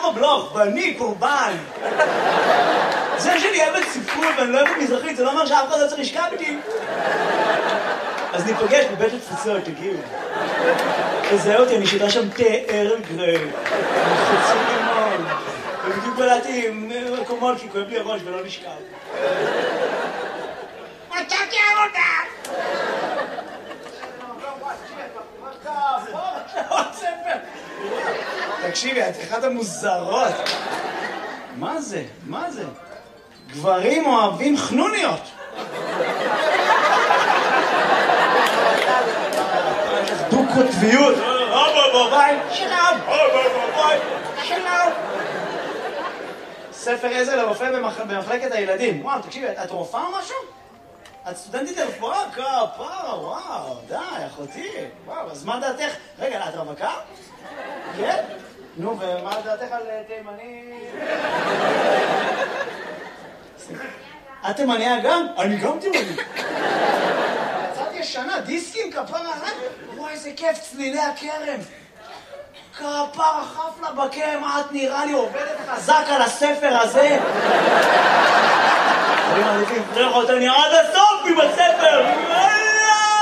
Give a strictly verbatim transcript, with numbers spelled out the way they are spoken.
ישראבלוף, ואני קורבן. זה שאני אוהבת ספרות ואני לא אוהבת מזרחית, זה לא אומר שאף אחד לא צריך לשכב איתי. אז ניפגש בבית התפוצות, תגיעו. תזהה אותי, אני שיטה שם תה ארל גריי. חצי לימון. ובדיוק בלעתי עם מקומות כי כואב לי הראש ולא נשכב. מצאתי עבודה! תקשיבי, את אחת המוזרות. מה זה? מה זה? גברים אוהבים חנוניות. דו-קוטביות. שלום. שלום. ספר עזר לרופא במחלקת הילדים. וואו, תקשיבי, את רופאה או משהו? את סטודנטית לרפואה? כפרה, וואו, די, אחותי. וואו, אז מה דעתך? רגע, את רווקה? כן? נו, ומה דעתך על תימני? את תימניה גם? אני גם תימני. יצאתי ישנה, דיסקים, כפרה, וואי, איזה כיף, צלילי הכרם. כפרה, חפלה בכרם, את נראה לי עובדת חזק על הספר הזה. אני מעדיפים, תראה אותה, אני עד הסוף עם הספר.